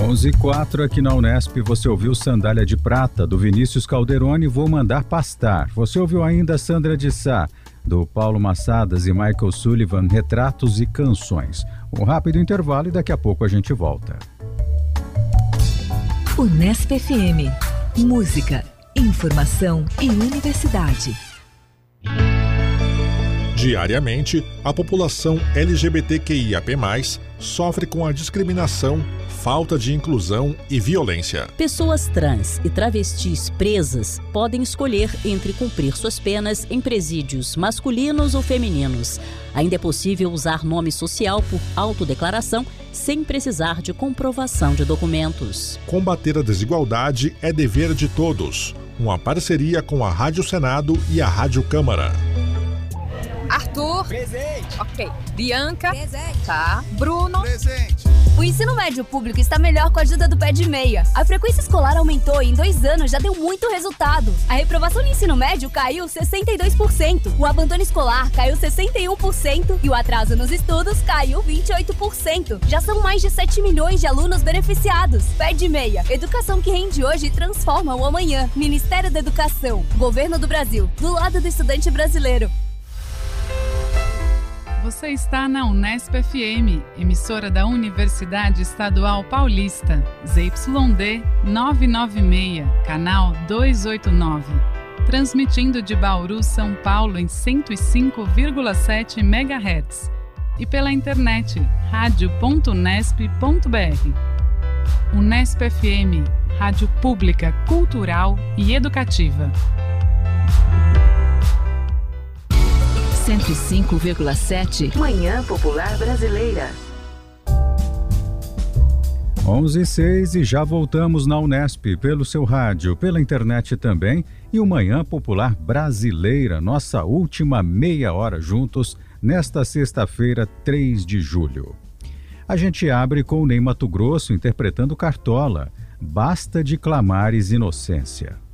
11h04 aqui na Unesp, você ouviu Sandália de Prata, do Vinícius Calderoni, Vou Mandar Pastar. Você ouviu ainda Sandra de Sá, do Paulo Massadas e Michael Sullivan, Retratos e Canções. Um rápido intervalo e daqui a pouco a gente volta. Unesp FM. Música, informação e universidade. Diariamente, a população LGBTQIAP+, sofre com a discriminação, falta de inclusão e violência. Pessoas trans e travestis presas podem escolher entre cumprir suas penas em presídios masculinos ou femininos. Ainda é possível usar nome social por autodeclaração sem precisar de comprovação de documentos. Combater a desigualdade é dever de todos. Uma parceria com a Rádio Senado e a Rádio Câmara. Arthur. Presente. Ok. Bianca. Presente. Tá. Bruno. Presente. O ensino médio público está melhor com a ajuda do Pé de Meia. A frequência escolar aumentou e em 2 anos já deu muito resultado. A reprovação no ensino médio caiu 62%, o abandono escolar caiu 61% e o atraso nos estudos caiu 28%. Já são mais de 7 milhões de alunos beneficiados. Pé de Meia. Educação que rende hoje e transforma o amanhã. Ministério da Educação. Governo do Brasil. Do lado do estudante brasileiro. Você está na Unesp FM, emissora da Universidade Estadual Paulista, ZYD 996, canal 289. Transmitindo de Bauru, São Paulo em 105,7 MHz. E pela internet, radio.unesp.br. Unesp FM, rádio pública, cultural e educativa. 105,7 Manhã Popular Brasileira. 11h06 e já voltamos na Unesp, pelo seu rádio, pela internet também, e o Manhã Popular Brasileira, nossa última meia hora juntos, nesta sexta-feira, 3 de julho. A gente abre com o Ney Matogrosso interpretando Cartola, Basta de Clamares Inocência.